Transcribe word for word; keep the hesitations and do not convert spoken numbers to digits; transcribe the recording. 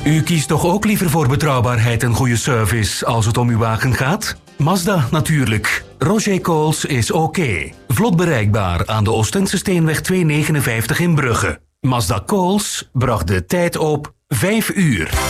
U kiest toch ook liever voor betrouwbaarheid en goede service als het om uw wagen gaat? Mazda natuurlijk. Roger Coles is oké. Vlot bereikbaar aan de Oostense Steenweg tweehonderdnegenenvijftig in Brugge. Mazda Coles bracht de tijd op vijf uur.